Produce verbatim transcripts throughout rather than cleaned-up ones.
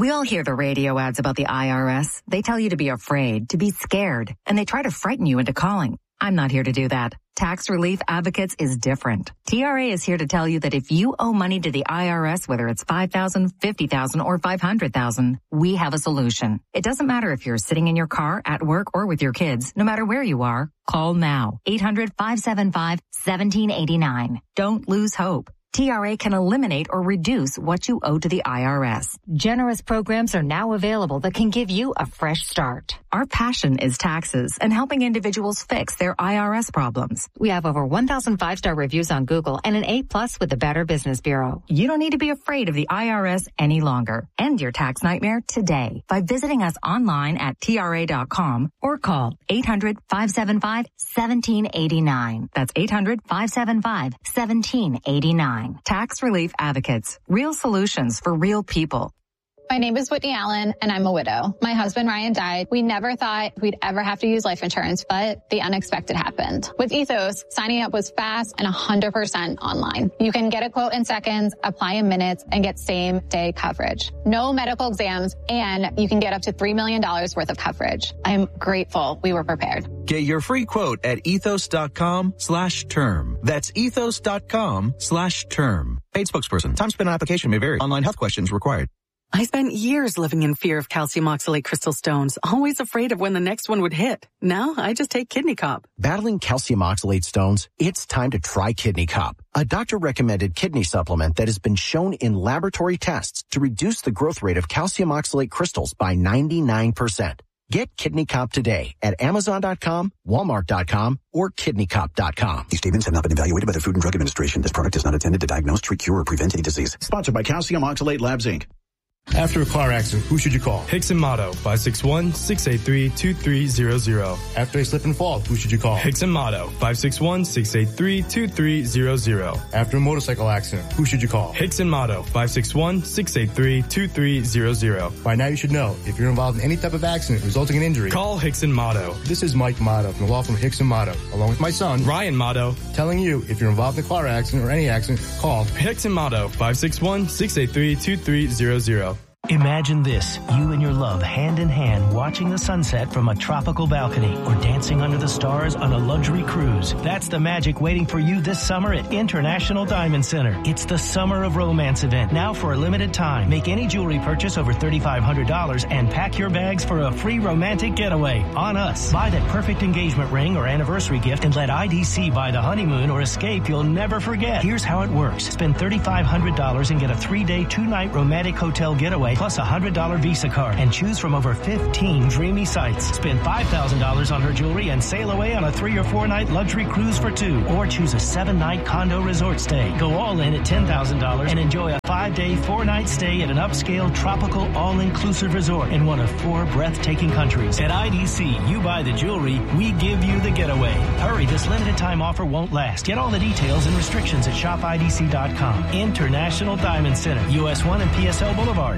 We all hear the radio ads about the I R S. They tell you to be afraid, to be scared, and they try to frighten you into calling. I'm not here to do that. Tax Relief Advocates is different. T R A is here to tell you that if you owe money to the I R S, whether it's five thousand dollars, fifty thousand dollars, or five hundred thousand dollars, we have a solution. It doesn't matter if you're sitting in your car, at work, or with your kids. No matter where you are, call now. eight hundred, five seven five, one seven eight nine. Don't lose hope. T R A can eliminate or reduce what you owe to the I R S. Generous programs are now available that can give you a fresh start. Our passion is taxes and helping individuals fix their I R S problems. We have over one thousand five-star reviews on Google and an A plus with the Better Business Bureau. You don't need to be afraid of the I R S any longer. End your tax nightmare today by visiting us online at T R A dot com or call eight hundred, five seven five, one seven eight nine. That's eight hundred, five seven five, one seven eight nine. Tax Relief Advocates. Real solutions for real people. My name is Whitney Allen, and I'm a widow. My husband, Ryan, died. We never thought we'd ever have to use life insurance, but the unexpected happened. With Ethos, signing up was fast and one hundred percent online. You can get a quote in seconds, apply in minutes, and get same-day coverage. No medical exams, and you can get up to three million dollars worth of coverage. I'm grateful we were prepared. Get your free quote at ethos.com slash term. That's ethos.com slash term. Paid spokesperson. Time spent on application may vary. Online health questions required. I spent years living in fear of calcium oxalate crystal stones, always afraid of when the next one would hit. Now I just take Kidney Cop. Battling calcium oxalate stones? It's time to try Kidney Cop, a doctor-recommended kidney supplement that has been shown in laboratory tests to reduce the growth rate of calcium oxalate crystals by ninety-nine percent. Get Kidney Cop today at amazon dot com, walmart dot com, or kidney cop dot com. These statements have not been evaluated by the Food and Drug Administration. This product is not intended to diagnose, treat, cure, or prevent any disease. Sponsored by Calcium Oxalate Labs, Incorporated. After a car accident, who should you call? Hicks and Motto, five six one, six eight three, two three zero zero. After a slip and fall, who should you call? Hicks and Motto, five six one, six eight three, two three zero zero. After a motorcycle accident, who should you call? Hicks and Motto, five six one, six eight three, two three zero zero. By now you should know, if you're involved in any type of accident resulting in injury, call Hicks and Motto. This is Mike Motto from the law firm Hicks and Motto, along with my son, Ryan Motto, telling you if you're involved in a car accident or any accident, call Hicks and Motto, five six one, six eight three, two three zero zero. Imagine this, you and your love hand in hand watching the sunset from a tropical balcony or dancing under the stars on a luxury cruise. That's the magic waiting for you this summer at International Diamond Center. It's the Summer of Romance event, now for a limited time. Make any jewelry purchase over three thousand five hundred dollars and pack your bags for a free romantic getaway on us. Buy that perfect engagement ring or anniversary gift and let I D C buy the honeymoon or escape you'll never forget. Here's how it works. Spend three thousand five hundred dollars and get a three-day, two-night romantic hotel getaway plus a one hundred dollars Visa card and choose from over fifteen dreamy sites. Spend five thousand dollars on her jewelry and sail away on a three or four night luxury cruise for two, or choose a seven night condo resort stay. Go all in at ten thousand dollars and enjoy a five day, four night stay at an upscale tropical all-inclusive resort in one of four breathtaking countries. At I D C, you buy the jewelry, we give you the getaway. Hurry, this limited time offer won't last. Get all the details and restrictions at shop I D C dot com. International Diamond Center, U S one and P S L Boulevard.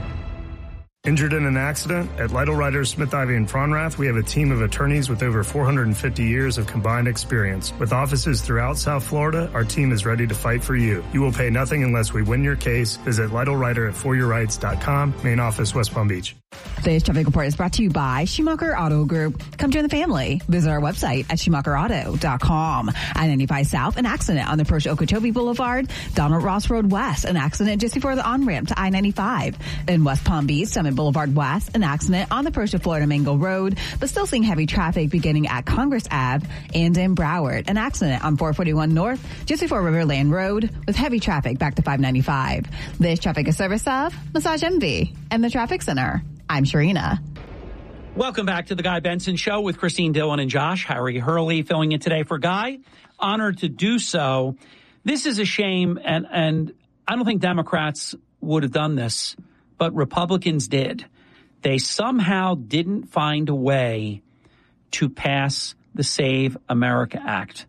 Injured in an accident? At Lytle Writers, Smith, Ivey, and Fronrath, we have a team of attorneys with over four hundred fifty years of combined experience. With offices throughout South Florida, our team is ready to fight for you. You will pay nothing unless we win your case. Visit Lytle Writer at for your rights dot com, main office, West Palm Beach. Today's traffic report is brought to you by Schumacher Auto Group. Come join the family. Visit our website at schumacher auto dot com. I ninety-five South, an accident on the Persia Okeechobee Boulevard. Donald Ross Road West, an accident just before the on-ramp to I ninety-five. In West Palm Beach, Summit Boulevard West, an accident on the Persia Florida Mango Road, but still seeing heavy traffic beginning at Congress Avenue. And in Broward, an accident on four forty-one North, just before Riverland Road, with heavy traffic back to five ninety-five. This traffic is service of Massage Envy and the Traffic Center. I'm Sharina. Welcome back to the Guy Benson Show with Christine Dillon and Josh. Harry Hurley filling in today for Guy. Honored to do so. This is a shame, and, and I don't think Democrats would have done this, but Republicans did. They somehow didn't find a way to pass the Save America Act.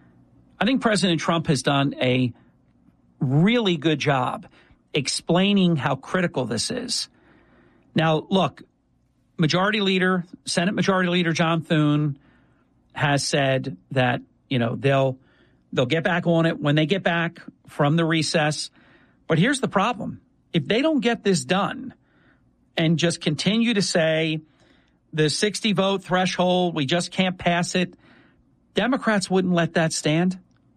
I think President Trump has done a really good job explaining how critical this is. Now, look, Majority Leader, Senate Majority Leader John Thune has said that, you know, they'll they'll get back on it when they get back from the recess. But here's the problem. If they don't get this done, and just continue to say the sixty vote threshold, we just can't pass it, Democrats wouldn't let that stand.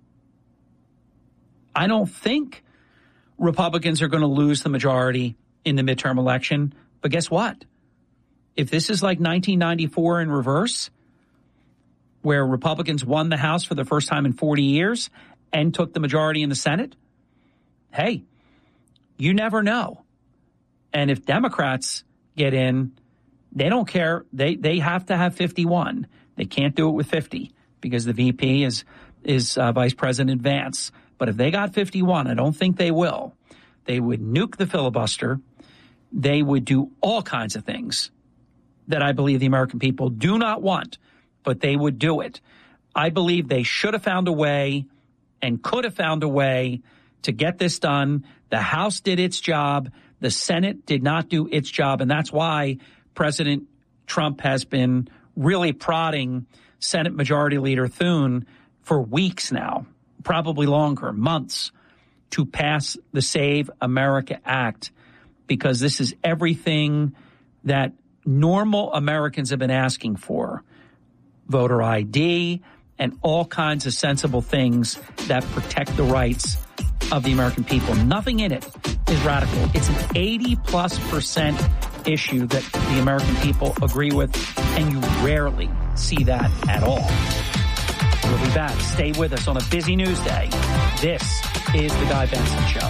I don't think Republicans are going to lose the majority in the midterm election. But guess what? If this is like nineteen ninety-four in reverse, where Republicans won the House for the first time in forty years and took the majority in the Senate, hey, you never know. And if Democrats get in, they don't care. They they have to have fifty-one. They can't do it with fifty because the V P is, is uh, Vice President Vance. But if they got fifty-one, I don't think they will. They would nuke the filibuster. They would do all kinds of things that I believe the American people do not want, but they would do it. I believe they should have found a way and could have found a way to get this done. The House did its job. The Senate did not do its job. And that's why President Trump has been really prodding Senate Majority Leader Thune for weeks now, probably longer, months, to pass the Save America Act, because this is everything that normal Americans have been asking for. Voter I D and all kinds of sensible things that protect the rights of the American people. Nothing in it is radical. It's an eighty plus percent issue that the American people agree with, and you rarely see that at all. We'll be back. Stay with us on a busy news day. This is The Guy Benson Show.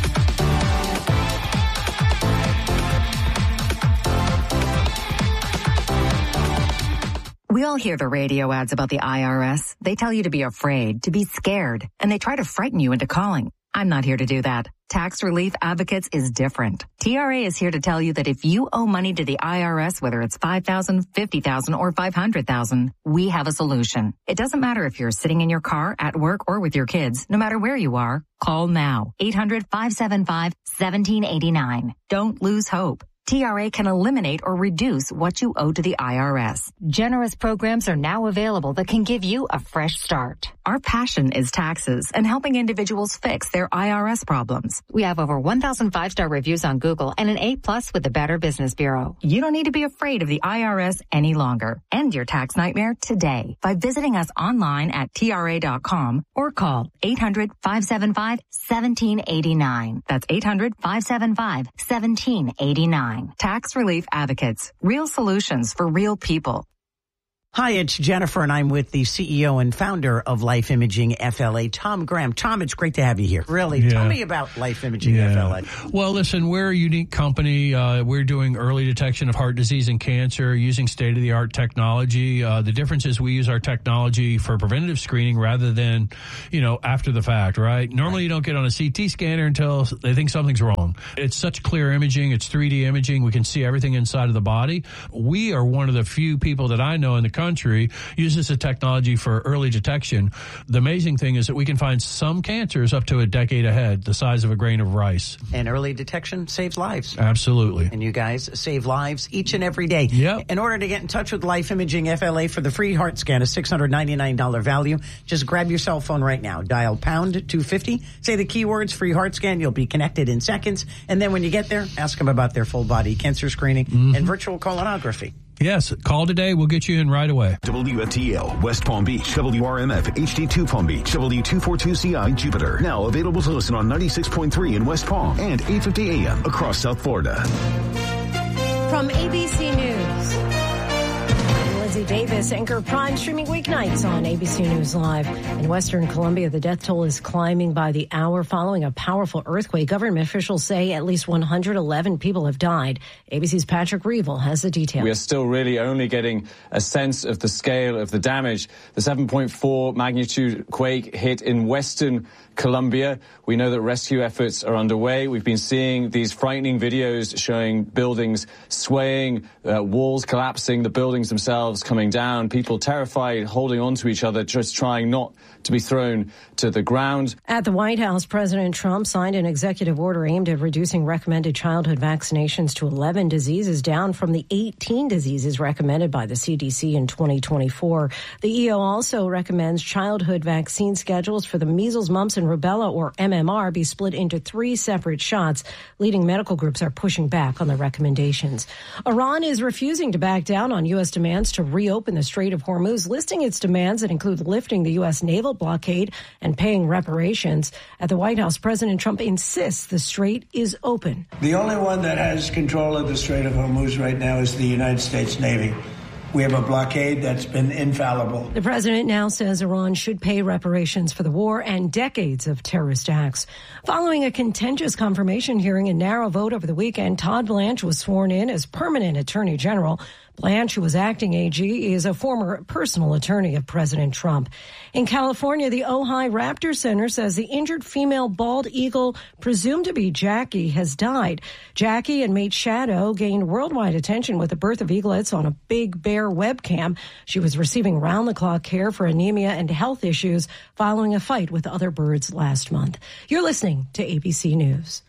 We all hear the radio ads about the I R S. They tell you to be afraid, to be scared, and they try to frighten you into calling. I'm not here to do that. Tax Relief Advocates is different. T R A is here to tell you that if you owe money to the I R S, whether it's five thousand dollars, fifty thousand dollars, or five hundred thousand dollars, we have a solution. It doesn't matter if you're sitting in your car, at work, or with your kids. No matter where you are, call now. eight hundred, five seven five, one seven eight nine. Don't lose hope. T R A can eliminate or reduce what you owe to the I R S. Generous programs are now available that can give you a fresh start. Our passion is taxes and helping individuals fix their I R S problems. We have over one thousand five-star reviews on Google and an A plus with the Better Business Bureau. You don't need to be afraid of the I R S any longer. End your tax nightmare today by visiting us online at T R A dot com or call eight hundred, five seven five, one seven eight nine. That's eight hundred, five seven five, one seven eight nine. Tax Relief Advocates. Real solutions for real people. Hi, it's Jennifer, and I'm with the C E O and founder of Life Imaging F L A, Tom Graham. Tom, it's great to have you here. Really, yeah. Tell me about Life Imaging yeah. F L A. Well, listen, we're a unique company. Uh, we're doing early detection of heart disease and cancer using state-of-the-art technology. Uh, the difference is we use our technology for preventative screening rather than, you know, after the fact, right? Normally, right. You don't get on a C T scanner until they think something's wrong. It's such clear imaging. It's three D imaging. We can see everything inside of the body. We are one of the few people that I know in the country uses the technology for early detection. The amazing thing is that we can find some cancers up to a decade ahead, the size of a grain of rice. And early detection saves lives. Absolutely. And you guys save lives each and every day. Yep. In order to get in touch with Life Imaging F L A for the free heart scan, a six hundred ninety-nine dollars value, just grab your cell phone right now. Dial pound two fifty. Say the keywords free heart scan. You'll be connected in seconds. And then when you get there, ask them about their full body cancer screening mm-hmm. and virtual colonography. Yes, call today. We'll get you in right away. W F T L, West Palm Beach. W R M F, H D two Palm Beach. W two forty-two C I, Jupiter. Now available to listen on ninety-six point three in West Palm and eight fifty A M across South Florida. From A B C News, Lindsay Davis, Anchor Prime, streaming weeknights on A B C News Live. In Western Colombia, the death toll is climbing by the hour following a powerful earthquake. Government officials say at least one hundred eleven people have died. A B C's Patrick Reevell has the details. We are still really only getting a sense of the scale of the damage. The seven point four magnitude quake hit in Western Colombia. We know that rescue efforts are underway. We've been seeing these frightening videos showing buildings swaying, uh, walls collapsing, the buildings themselves coming down, people terrified, holding on to each other, just trying not to be thrown to the ground. At the White House, President Trump signed an executive order aimed at reducing recommended childhood vaccinations to eleven diseases, down from the eighteen diseases recommended by the C D C in twenty twenty-four. The E O also recommends childhood vaccine schedules for the measles, mumps, and rubella, or M M R, be split into three separate shots. Leading medical groups are pushing back on the recommendations. Iran is refusing to back down on U S demands to reopen the Strait of Hormuz, listing its demands that include lifting the U S naval blockade and paying reparations. At the White House, President Trump insists the strait is open. The only one that has control of the Strait of Hormuz right now is the United States Navy. We have a blockade that's been infallible. The president now says Iran should pay reparations for the war and decades of terrorist acts. Following a contentious confirmation hearing and narrow vote over the weekend, Todd Blanche was sworn in as permanent attorney general. Blanche, who was acting A G, is a former personal attorney of President Trump. In California, the Ojai Raptor Center says the injured female bald eagle, presumed to be Jackie, has died. Jackie and mate Shadow gained worldwide attention with the birth of eaglets on a Big Bear webcam. She was receiving round-the-clock care for anemia and health issues following a fight with other birds last month. You're listening to A B C News.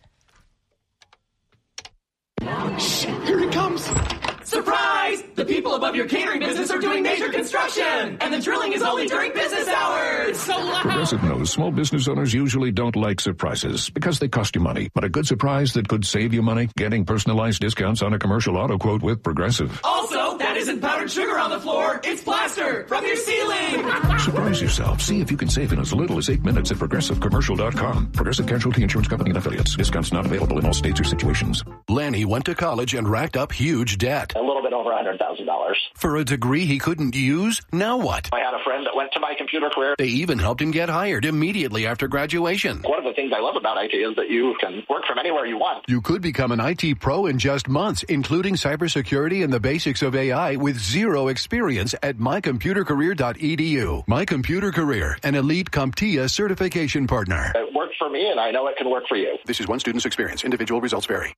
Shh, here he comes. Surprise! The people above your catering business are doing major construction, and the drilling is only during business hours. So loud. Progressive knows small business owners usually don't like surprises because they cost you money. But a good surprise that could save you money? Getting personalized discounts on a commercial auto quote with Progressive. Also, that isn't powdered sugar on the floor. It's plaster from your ceiling. Surprise yourself. See if you can save in as little as eight minutes at progressive commercial dot com. Progressive Casualty Insurance Company and Affiliates. Discounts not available in all states or situations. Lanny went to college and racked up huge debt. A little bit over one hundred thousand dollars. For a degree he couldn't use? Now what? I had a friend that went to my computer career. They even helped him get hired immediately after graduation. One of the things I love about I T is that you can work from anywhere you want. You could become an I T pro in just months, including cybersecurity and the basics of A I with zero experience at my computer career dot e d u. My Computer Career, an elite CompTIA certification partner. It worked for me, and I know it can work for you. This is one student's experience. Individual results vary.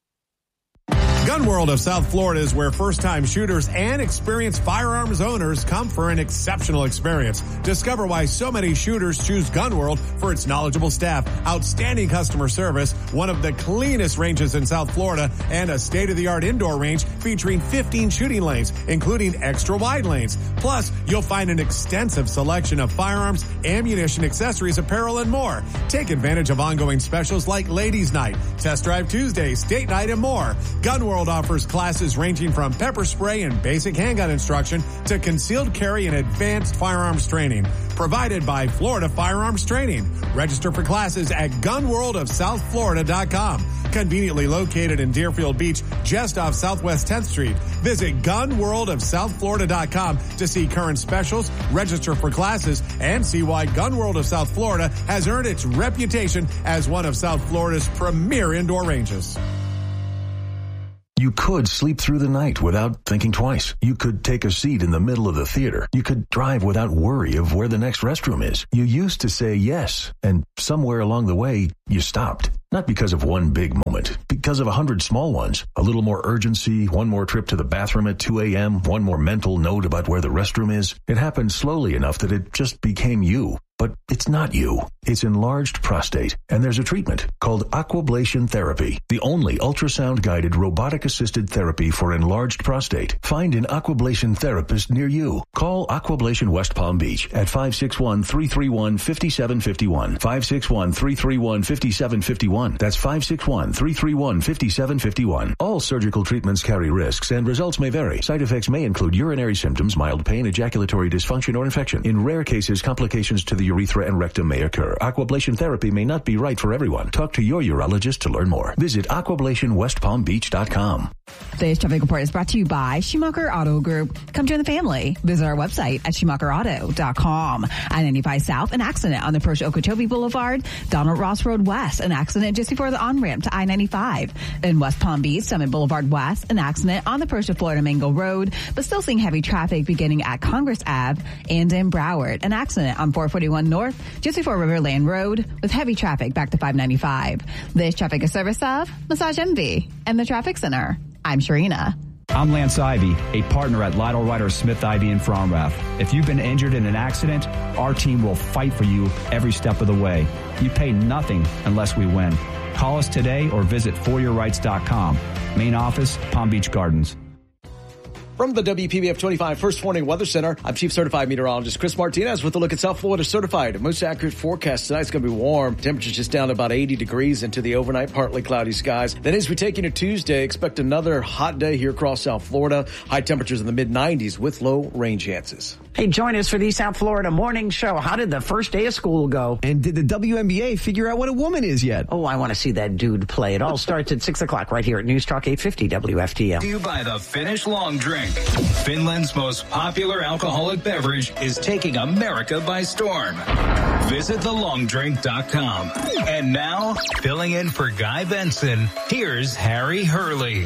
Gun World of South Florida is where first-time shooters and experienced firearms owners come for an exceptional experience. Discover why so many shooters choose Gun World for its knowledgeable staff, outstanding customer service, one of the cleanest ranges in South Florida, and a state-of-the-art indoor range featuring fifteen shooting lanes, including extra-wide lanes. Plus, you'll find an extensive selection of firearms, ammunition, accessories, apparel, and more. Take advantage of ongoing specials like Ladies' Night, Test Drive Tuesdays, Date Night, and more. Gun World offers classes ranging from pepper spray and basic handgun instruction to concealed carry and advanced firearms training. Provided by Florida Firearms Training. Register for classes at gun world of south florida dot com. Conveniently located in Deerfield Beach, just off Southwest tenth Street. Visit gun world of south florida dot com to see current specials, register for classes, and see why Gun World of South Florida has earned its reputation as one of South Florida's premier indoor ranges. You could sleep through the night without thinking twice. You could take a seat in the middle of the theater. You could drive without worry of where the next restroom is. You used to say yes, and somewhere along the way, you stopped. Not because of one big moment, because of a hundred small ones. A little more urgency, one more trip to the bathroom at two a.m., one more mental note about where the restroom is. It happened slowly enough that it just became you. But it's not you. It's enlarged prostate, and there's a treatment called Aquablation Therapy, the only ultrasound-guided robotic-assisted therapy for enlarged prostate. Find an Aquablation therapist near you. Call Aquablation West Palm Beach at five six one, three three one, five seven five one, five six one, three three one, five seven five one. That's five six one, three three one, five seven five one. All surgical treatments carry risks, and results may vary. Side effects may include urinary symptoms, mild pain, ejaculatory dysfunction, or infection. In rare cases, complications to the urethra and rectum may occur. Aquablation therapy may not be right for everyone. Talk to your urologist to learn more. Visit aquablation west palm beach dot com. Today's traffic report is brought to you by Schumacher Auto Group. Come join the family. Visit our website at schumacher auto dot com. I ninety-five South, an accident on the Persia Okeechobee Boulevard. Donald Ross Road West, an accident just before the on-ramp to I ninety-five. In West Palm Beach, Summit Boulevard West, an accident on the Persia Florida Mango Road, but still seeing heavy traffic beginning at Congress Avenue. And in Broward, an accident on four forty-one North, just before Riverland Road, with heavy traffic back to five ninety-five. This traffic is service of Massage Envy and the Traffic Center. I'm Sharina. I'm Lance Ivy, a partner at Lytle Ryder Smith Ivy in Fromrath. If you've been injured in an accident, our team will fight for you every step of the way. You pay nothing unless we win. Call us today or visit for your rights dot com. Main office, Palm Beach Gardens. From the W P B F twenty-five First Warning Weather Center, I'm Chief Certified Meteorologist Chris Martinez with a look at South Florida Certified. Most accurate forecast tonight's going to be warm. Temperatures just down to about eighty degrees into the overnight partly cloudy skies. Then as we take into Tuesday, expect another hot day here across South Florida. High temperatures in the mid nineties with low rain chances. Hey, join us for the South Florida Morning Show. How did the first day of school go? And did the W N B A figure out what a woman is yet? Oh, I want to see that dude play. It all starts at six o'clock right here at News Talk eight fifty W F T L. You buy the Finnish Long Drink. Finland's most popular alcoholic beverage is taking America by storm. Visit the long drink dot com. And now, filling in for Guy Benson, here's Harry Hurley.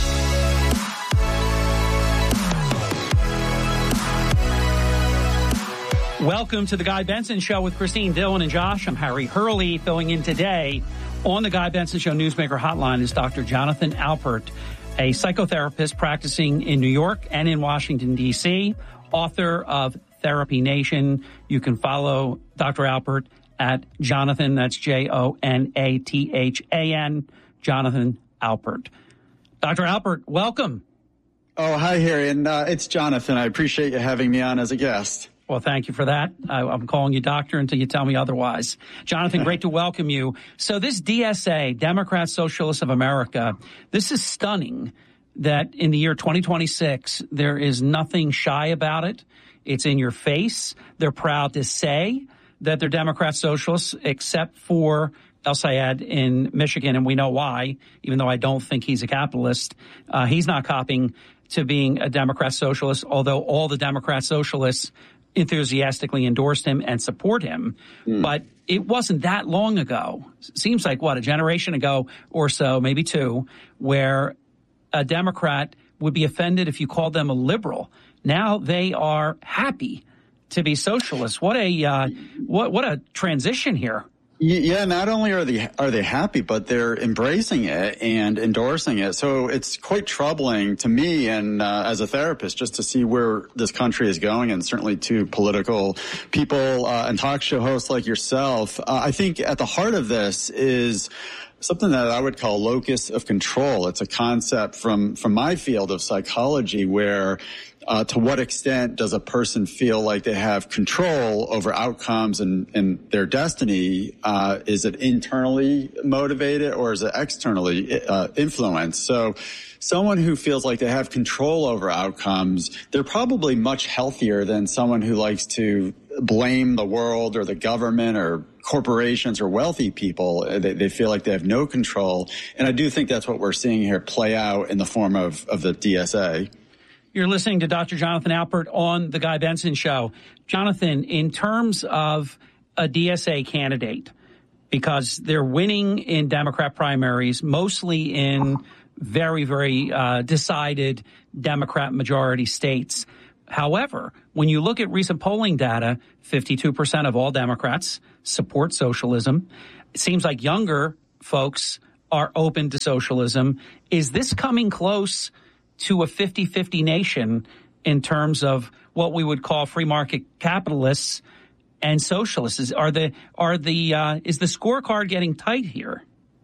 Welcome to the Guy Benson Show with Christine Dillon and Josh. I'm Harry Hurley. Filling in today on the Guy Benson Show Newsmaker Hotline is Doctor Jonathan Alpert, a psychotherapist practicing in New York and in Washington, D C, author of Therapy Nation. You can follow Doctor Alpert at Jonathan, that's J O N A T H A N, Jonathan Alpert. Doctor Alpert, welcome. Oh, hi, Harry, and uh, it's Jonathan. I appreciate you having me on as a guest. Well, thank you for that. I, I'm calling you doctor until you tell me otherwise. Jonathan, great to welcome you. So this D S A, Democrat Socialists of America, this is stunning that in the year twenty twenty-six, there is nothing shy about it. It's in your face. They're proud to say that they're Democrat Socialists, except for El Sayed in Michigan, and we know why, even though I don't think he's a capitalist. Uh, he's not copying to being a Democrat Socialist, although all the Democrat Socialists enthusiastically endorsed him and support him. Mm. But it wasn't that long ago. Seems like, what, a generation ago or so, maybe two, where a Democrat would be offended if you called them a liberal. Now they are happy to be socialists. What a uh, what what a transition here. Yeah, not only are they are they happy, but they're embracing it and endorsing it. So it's quite troubling to me and uh, as a therapist just to see where this country is going, and certainly to political people uh, and talk show hosts like yourself. Uh, I think at the heart of this is something that I would call locus of control. It's a concept from from my field of psychology where Uh, to what extent does a person feel like they have control over outcomes and, and their destiny? Uh, is it internally motivated or is it externally uh, influenced? So someone who feels like they have control over outcomes, they're probably much healthier than someone who likes to blame the world or the government or corporations or wealthy people. They, they feel like they have no control. And I do think that's what we're seeing here play out in the form of, of the D S A. You're listening to Doctor Jonathan Alpert on The Guy Benson Show. Jonathan, in terms of a D S A candidate, because they're winning in Democrat primaries, mostly in very, very uh, decided Democrat majority states. However, when you look at recent polling data, fifty-two percent of all Democrats support socialism. It seems like younger folks are open to socialism. Is this coming close to a fifty-fifty nation in terms of what we would call free market capitalists and socialists? Is, are the are the uh, is the scorecard getting tight here?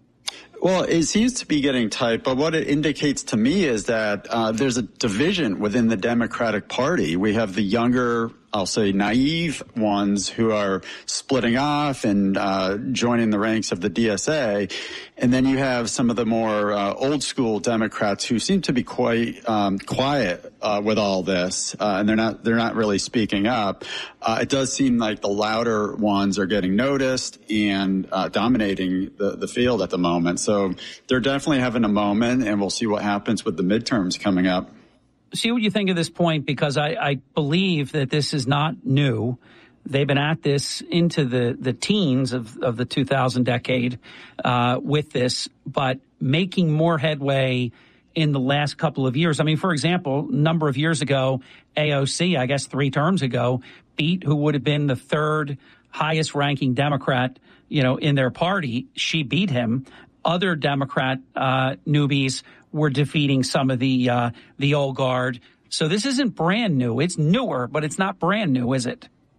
Well, it seems to be getting tight, but what it indicates to me is that uh, there's a division within the Democratic Party. We have the younger, I'll say, naive ones who are splitting off and uh, joining the ranks of the D S A. And then you have some of the more uh, old school Democrats who seem to be quite um, quiet uh, with all this, uh, and they're not they're not really speaking up. Uh, it does seem like the louder ones are getting noticed and uh, dominating the, the field at the moment. So they're definitely having a moment, and we'll see what happens with the midterms coming up. See what you think at this point, because I, I believe that this is not new. They've been at this into the, the teens of, of the two thousand decade uh, with this, but making more headway in the last couple of years. I mean, for example, a number of years ago, A O C, I guess three terms ago, beat who would have been the third highest ranking Democrat, you know, in their party. She beat him. Other Democrat uh, newbies were defeating some of the uh, the old guard. So this isn't brand new. It's newer, but it's not brand new, is it?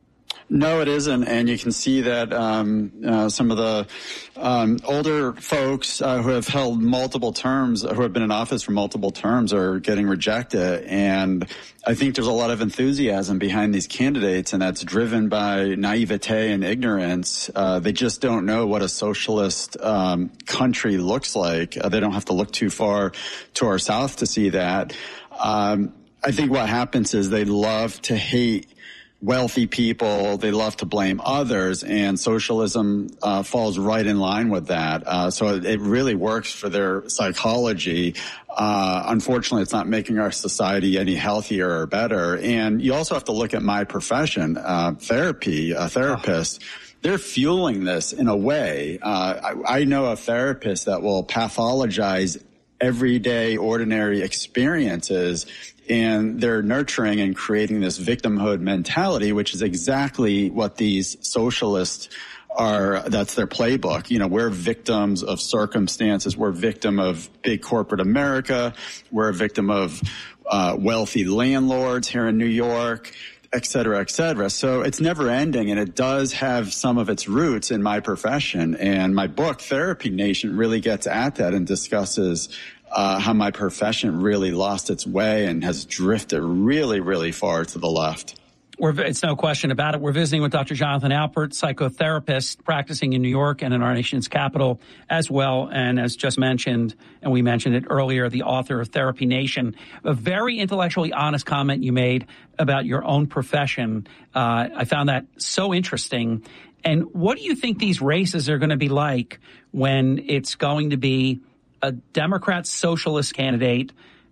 No, it isn't, and you can see that um, uh, some of the um, older folks uh, who have held multiple terms, who have been in office for multiple terms, are getting rejected. And I think there's a lot of enthusiasm behind these candidates, and that's driven by naivete and ignorance. Uh, they just don't know what a socialist um, country looks like. Uh, they don't have to look too far to our south to see that. Um, I think what happens is they love to hate wealthy people. They love to blame others, and socialism uh, falls right in line with that. Uh, so it, it really works for their psychology. Uh, unfortunately, it's not making our society any healthier or better. And you also have to look at my profession, uh, therapy, a therapist. Oh. They're fueling this in a way. Uh, I, I know a therapist that will pathologize everyday, ordinary experiences, and they're nurturing and creating this victimhood mentality, which is exactly what these socialists are. That's their playbook. You know, we're victims of circumstances. We're a victim of big corporate America. We're a victim of uh, wealthy landlords here in New York, et cetera, et cetera. So it's never ending, and it does have some of its roots in my profession. And my book, Therapy Nation, really gets at that and discusses Uh, how my profession really lost its way and has drifted really, really far to the left. We're, it's no question about it. We're visiting with Doctor Jonathan Alpert, psychotherapist practicing in New York and in our nation's capital as well. And as just mentioned, and we mentioned it earlier, the author of Therapy Nation. A very intellectually honest comment you made about your own profession. Uh, I found that so interesting. And what do you think these races are going to be like when it's going to be a Democrat socialist candidate,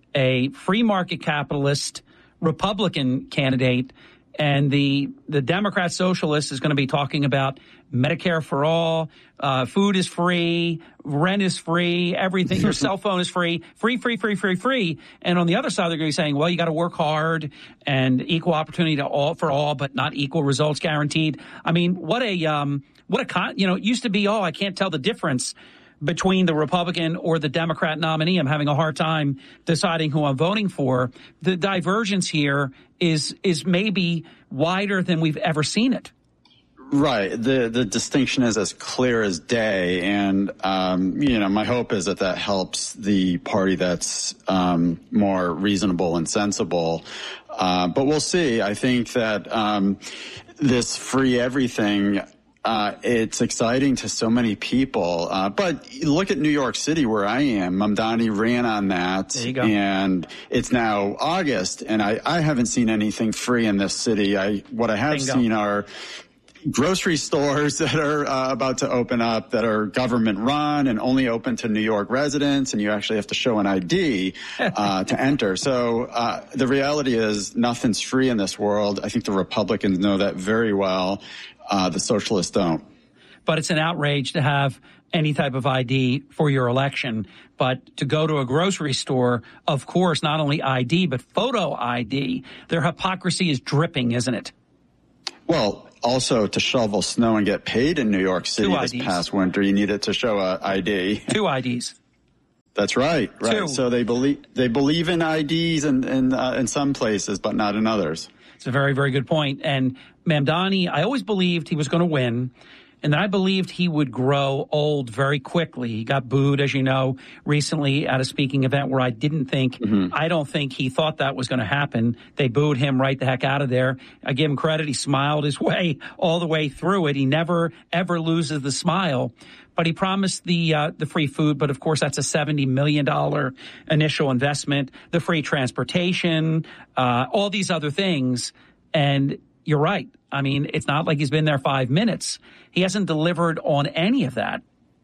a free market capitalist Republican candidate, and the the Democrat socialist is going to be talking about Medicare for all, uh, food is free, rent is free, everything, your cell phone is free, free, free, free, free, free. And on the other side, they're going to be saying, well, you got to work hard and equal opportunity to all for all, but not equal results guaranteed. I mean, what a um, what a con- you know, it used to be, oh, I can't tell the difference between the Republican or the Democrat nominee. I'm having a hard time deciding who I'm voting for. The divergence here is is maybe wider than we've ever seen it. Right. The the distinction is as clear as day. And, um, you know, my hope is that that helps the party that's um, more reasonable and sensible. Uh, but we'll see. I think that um, this free everything, Uh, it's exciting to so many people. Uh, but look at New York City where I am. Mamdani ran on that. There you go. And it's now August, and I, I haven't seen anything free in this city. I, what I have Bingo. seen are grocery stores that are uh, about to open up that are government run and only open to New York residents, and you actually have to show an I D uh, to enter. So uh, the reality is nothing's free in this world. I think the Republicans know that very well. Uh, the socialists don't. But it's an outrage to have any type of I D for your election. But to go to a grocery store, of course, not only I D, but photo I D. Their hypocrisy is dripping, isn't it? Well, also to shovel snow and get paid in New York City this past winter, you needed to show a I D. Two I Ds. That's right. Right. Two. So they believe they believe in I Ds in in, uh, in some places, but not in others. It's a very, very good point. And Mamdani, I always believed he was going to win, and then I believed he would grow old very quickly. He got booed, as you know, recently at a speaking event where I didn't think, mm-hmm. I don't think he thought that was going to happen. They booed him right the heck out of there. I give him credit. He smiled his way all the way through it. He never, ever loses the smile. But he promised the uh, the free food, but of course that's a seventy million dollars initial investment, the free transportation, uh, all these other things. And you're right. I mean, it's not like he's been there five minutes. He hasn't delivered on any of that.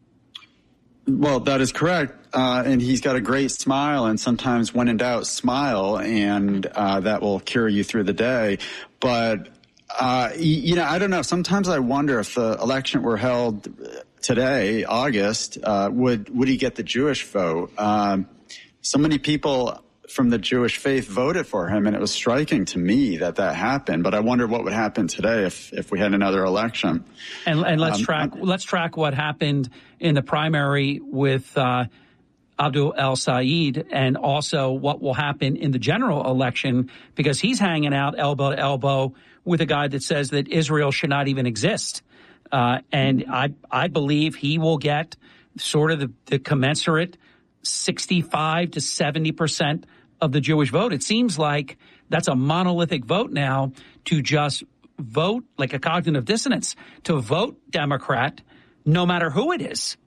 Well, that is correct. Uh, and he's got a great smile, and sometimes when in doubt, smile, and uh, that will carry you through the day. But, uh, you know, I don't know. Sometimes I wonder if the election were held today, August, uh, would would he get the Jewish vote? Um, so many people from the Jewish faith voted for him, and it was striking to me that that happened. But I wonder what would happen today if if we had another election. And, and let's um, track let's track what happened in the primary with uh, Abdul El Sayed, and also what will happen in the general election, because he's hanging out elbow to elbow with a guy that says that Israel should not even exist. Uh, and I, I believe he will get sort of the, the commensurate sixty-five to seventy percent of the Jewish vote. It seems like that's a monolithic vote now, to just vote like a cognitive dissonance, to vote Democrat, no matter who it is.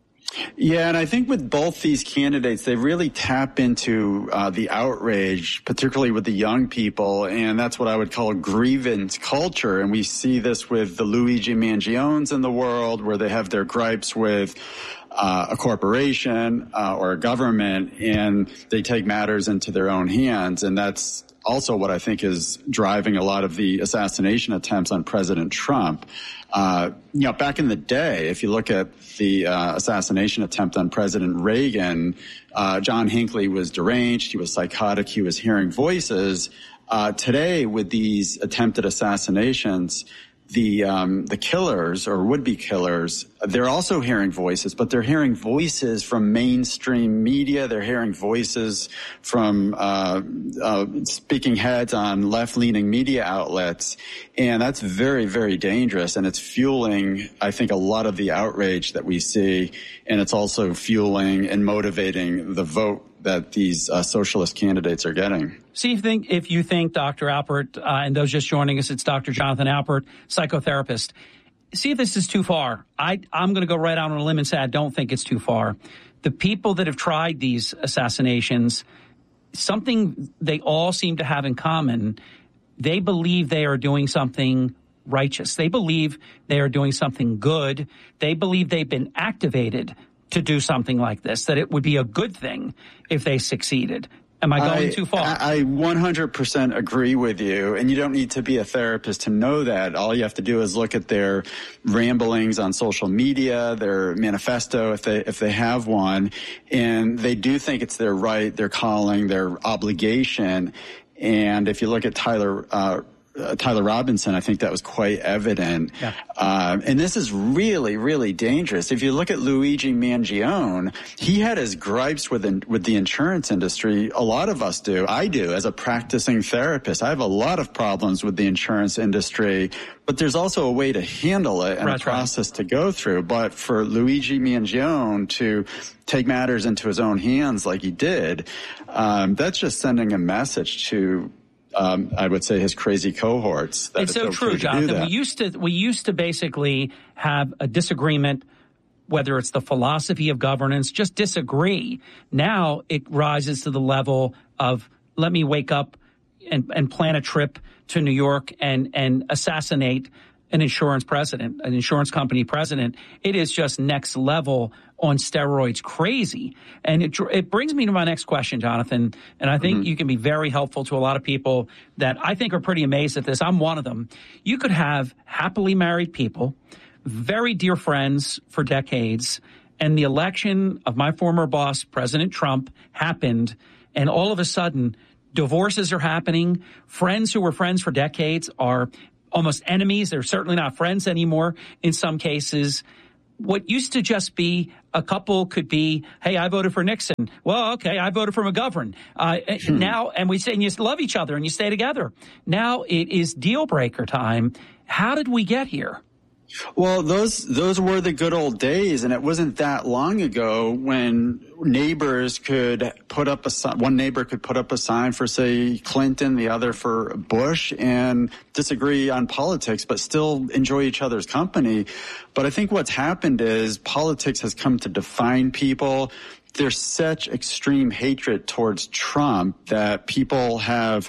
Yeah, and I think with both these candidates, they really tap into uh, the outrage, particularly with the young people, and that's what I would call grievance culture. And we see this with the Luigi Mangiones in the world, where they have their gripes with uh, a corporation uh, or a government, and they take matters into their own hands. And that's also what I think is driving a lot of the assassination attempts on President Trump. Uh, you know, back in the day, if you look at the uh, assassination attempt on President Reagan, uh, John Hinckley was deranged, he was psychotic, he was hearing voices. Uh, today, with these attempted assassinations, the um, the killers or would-be killers, they're also hearing voices, but they're hearing voices from mainstream media. They're hearing voices from uh, uh, speaking heads on left-leaning media outlets, and that's very, very dangerous. And it's fueling, I think, a lot of the outrage that we see, and it's also fueling and motivating the vote that these uh, socialist candidates are getting. See if you think, if you think Doctor Alpert, uh, and those just joining us, it's Doctor Jonathan Alpert, psychotherapist. See if this is too far. I, I'm going to go right out on a limb and say I don't think it's too far. The people that have tried these assassinations, something they all seem to have in common, they believe they are doing something righteous. They believe they are doing something good. They believe they've been activated to do something like this, that it would be a good thing if they succeeded. Am I going I, too far? I one hundred percent agree with you, and you don't need to be a therapist to know that. All you have to do is look at their ramblings on social media, their manifesto, if they if they have one, and they do think it's their right, their calling, their obligation. And if you look at Tyler uh Uh, Tyler Robinson, I think that was quite evident. Yeah. Um, and this is really, really dangerous. If you look at Luigi Mangione, he had his gripes with in, with the insurance industry. A lot of us do. I do as a practicing therapist. I have a lot of problems with the insurance industry, but there's also a way to handle it and right, a process right. to go through. But for Luigi Mangione to take matters into his own hands like he did, um, that's just sending a message to Um, I would say his crazy cohorts. That it's so okay true, Jonathan. We used to we used to basically have a disagreement, whether it's the philosophy of governance, just disagree. Now it rises to the level of let me wake up and, and plan a trip to New York and and assassinate an insurance president, an insurance company president. It is just next level on steroids crazy. And it, it brings me to my next question, Jonathan. And I think mm-hmm. you can be very helpful to a lot of people that I think are pretty amazed at this. I'm one of them. You could have happily married people, very dear friends for decades, and the election of my former boss, President Trump, happened. And all of a sudden, divorces are happening. Friends who were friends for decades are almost enemies. They're certainly not friends anymore in some cases. What used to just be a couple could be, hey, I voted for Nixon. Well, okay, I voted for McGovern. Uh, hmm. Now, and we say, and you love each other and you stay together. Now it is deal breaker time. How did we get here? Well, those those were the good old days, and it wasn't that long ago when neighbors could put up a one neighbor could put up a sign for, say, Clinton, the other for Bush, and disagree on politics, but still enjoy each other's company. But I think what's happened is politics has come to define people. There's such extreme hatred towards Trump that people have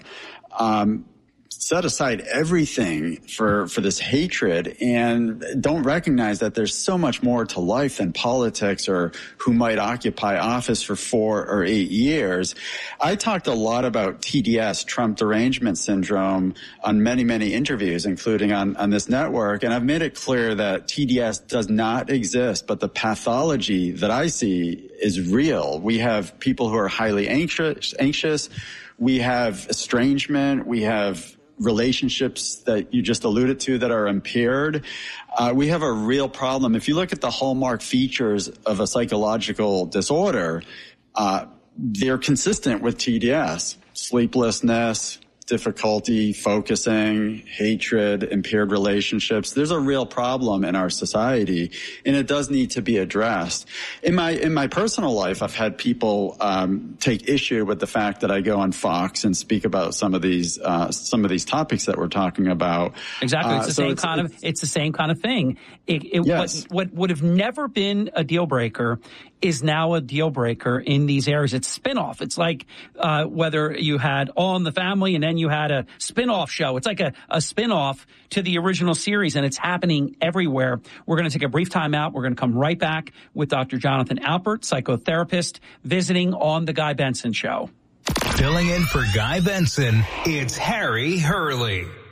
um set aside everything for, for this hatred and don't recognize that there's so much more to life than politics or who might occupy office for four or eight years. I talked a lot about T D S, Trump derangement syndrome, on many, many interviews, including on, on this network. And I've made it clear that T D S does not exist, but the pathology that I see is real. We have people who are highly anxious, anxious. We have estrangement. We have relationships that you just alluded to that are impaired. Uh, we have a real problem. If you look at the hallmark features of a psychological disorder, uh, they're consistent with T D S, sleeplessness, difficulty focusing, hatred, impaired relationships. There's a real problem in our society, and it does need to be addressed. In my in my personal life, I've had people um, take issue with the fact that I go on Fox and speak about some of these uh, some of these topics that we're talking about. Exactly, it's the uh, so same it's, kind it's, of it's the same kind of thing. It, it, yes. what, what would have never been a deal breaker is now a deal breaker in these areas. It's spin-off. It's like uh, whether you had All in the Family and then you had a spin-off show. It's like a, a spin-off to the original series, and it's happening everywhere. We're going to take a brief time out. We're going to come right back with Doctor Jonathan Alpert, psychotherapist, visiting on The Guy Benson Show. Filling in for Guy Benson, it's Harry Hurley.